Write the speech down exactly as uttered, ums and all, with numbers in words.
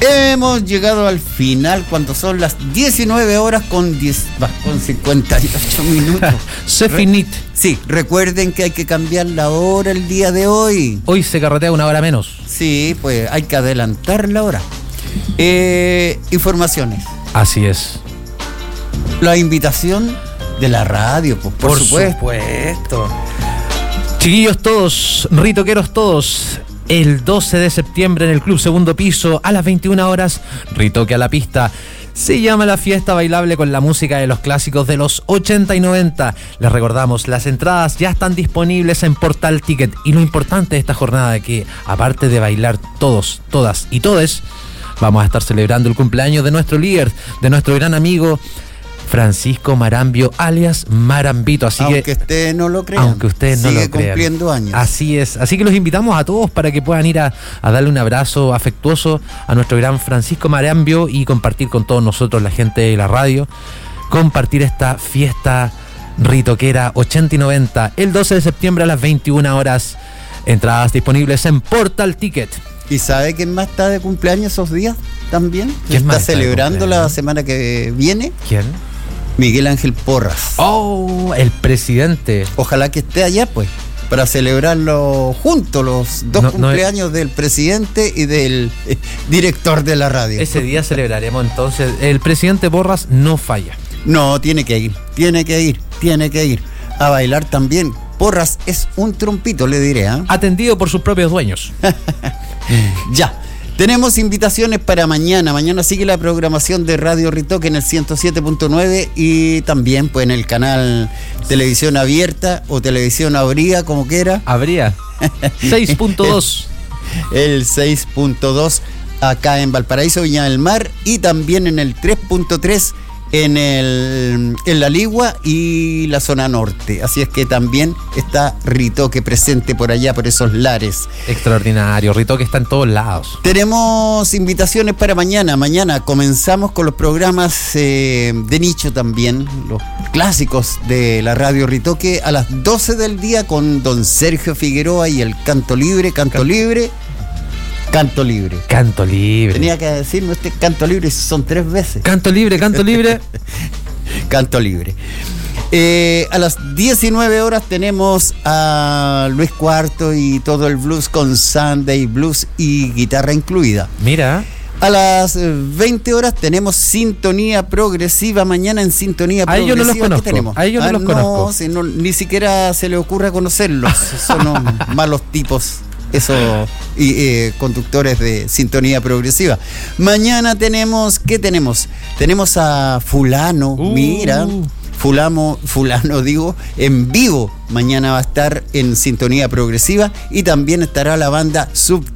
Hemos llegado al final cuando son las diecinueve horas con, diez, con cincuenta y ocho minutos. Se finit. Sí, recuerden que hay que cambiar la hora el día de hoy. Hoy se carretea una hora menos. Sí, pues hay que adelantar la hora. Eh, informaciones. Así es. La invitación de la radio, pues, por, por supuesto. supuesto. Chiquillos todos, ritoqueros todos, el doce de septiembre en el Club Segundo Piso a las veintiuna horas, Ritoque a la pista. Se llama la fiesta bailable con la música de los clásicos de los ochenta y noventa. Les recordamos, las entradas ya están disponibles en Portal Ticket. Y lo importante de esta jornada es que, aparte de bailar todos, todas y todes, vamos a estar celebrando el cumpleaños de nuestro líder, de nuestro gran amigo Francisco Marambio, alias Marambito. Así aunque que, ustedes no lo crean, aunque ustedes no sigue lo crean, cumpliendo años. Así es, así que los invitamos a todos para que puedan ir a, a darle un abrazo afectuoso a nuestro gran Francisco Marambio y compartir con todos nosotros, la gente de la radio, compartir esta fiesta ritoquera ochenta y noventa el doce de septiembre a las veintiuna horas. Entradas disponibles en Portal Ticket. ¿Y sabe quién más está de cumpleaños esos días también? ¿Quién está más está celebrando la semana que viene? ¿Quién? Miguel Ángel Porras. Oh, el presidente. Ojalá que esté allá, pues, para celebrarlo juntos, los dos no, cumpleaños no, del presidente y del eh, director de la radio. Ese día celebraremos entonces. El presidente Porras no falla. No, tiene que ir, tiene que ir, tiene que ir. A bailar también. Porras es un trompito, le diré, ¿eh? Atendido por sus propios dueños. Ya. Tenemos invitaciones para mañana. Mañana sigue la programación de Radio Ritoque en el ciento siete punto nueve y también pues en el canal Televisión Abierta o Televisión Abría, como quiera. Habría. seis punto dos. El seis punto dos acá en Valparaíso, Viña del Mar, y también en el tres punto tres en el en La Ligua y la zona norte. Así es que también está Ritoque presente por allá, por esos lares. Extraordinario, Ritoque está en todos lados. Tenemos invitaciones para mañana. Mañana comenzamos con los programas eh, de nicho también, los clásicos de la radio Ritoque, a las doce del día con don Sergio Figueroa y el Canto Libre, Canto Can- Libre. Canto libre. Canto libre. Tenía que decirme este canto libre, son tres veces. Canto libre, canto libre. Canto libre. Eh, a las diecinueve horas tenemos a Luis Cuarto y todo el blues con Sunday Blues y guitarra incluida. Mira. A las veinte horas tenemos Sintonía Progresiva. Mañana en Sintonía Progresiva. A ellos no los conozco. ¿Qué tenemos? A ellos no ah, los no, conozco. Si no, ni siquiera se le ocurre conocerlos. Son unos malos tipos. Esos y, eh, conductores de Sintonía Progresiva. Mañana tenemos, ¿qué tenemos? Tenemos a Fulano, uh. mira, Fulano, Fulano digo, en vivo. Mañana va a estar en Sintonía Progresiva y también estará la banda Sub